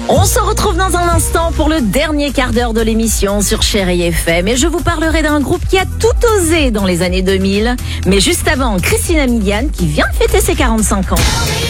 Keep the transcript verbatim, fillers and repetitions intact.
On se retrouve dans un instant pour le dernier quart d'heure de l'émission sur Chérie F M et je vous parlerai d'un groupe qui a tout osé dans les années deux mille. Mais juste avant, Christina Milian qui vient de fêter ses quarante-cinq ans.